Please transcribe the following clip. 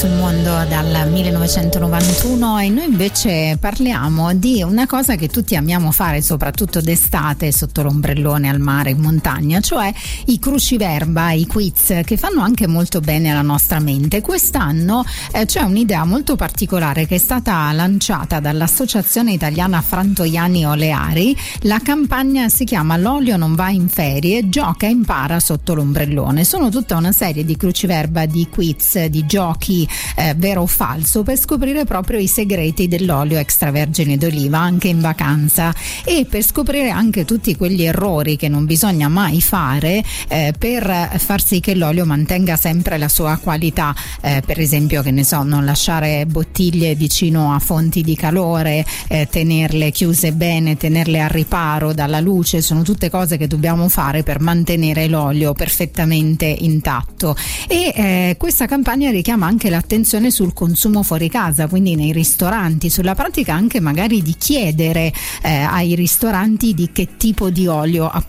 sul mondo dal 1991 e noi invece parliamo di una cosa che tutti amiamo fare, soprattutto d'estate sotto l'ombrellone al mare, in montagna, cioè i cruciverba, i quiz, che fanno anche molto bene alla nostra mente. Quest'anno c'è un'idea molto particolare che è stata lanciata dall'Associazione Italiana Frantoiani Oleari. La campagna si chiama L'olio non va in ferie, gioca e impara sotto l'ombrellone. Sono tutta una serie di cruciverba, di quiz, di giochi vero o falso per scoprire proprio i segreti dell'olio extravergine d'oliva anche in vacanza, e per scoprire anche tutti quegli errori che non bisogna mai fare per far sì che l'olio mantenga sempre la sua qualità, per esempio, che ne so, non lasciare bottiglie vicino a fonti di calore, tenerle chiuse bene, tenerle a riparo dalla luce. Sono tutte cose che dobbiamo fare per mantenere l'olio perfettamente intatto. E questa campagna richiama anche l'attenzione sul consumo fuori casa, quindi nei ristoranti, sulla pratica anche magari di chiedere ai ristoranti di che tipo di olio appunto